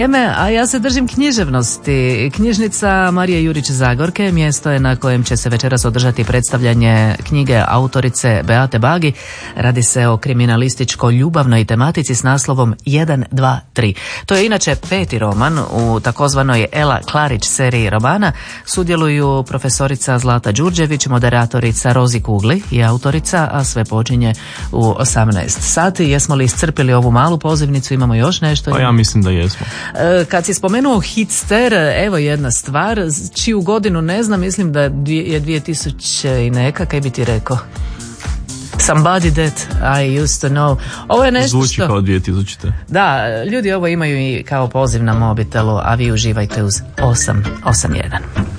A ja se držim književnosti. Knjižnica Marije Jurić Zagorke mjesto je na kojem će se večeras održati predstavljanje knjige autorice Beate Bagi. Radi se o kriminalističko-ljubavnoj tematici s naslovom 1, 2, 3. To je inače 5. roman u takozvanoj Ela Klarić seriji romana. Sudjeluju profesorica Zlata Đurđević, moderatorica Rozi Kugli i autorica, a sve počinje u 18 sati. Jesmo li iscrpili ovu malu pozivnicu? Imamo još nešto? Pa ja mislim da jesmo. Kad si spomenuo hitster, evo jedna stvar, čiju godinu ne znam, mislim da je 2000 i neka, kaj bi ti rekao? Somebody that I used to know. Ovo je nešto zvuči kao 2000. Da, ljudi ovo imaju i kao poziv na mobitelu, a vi uživajte uz 881.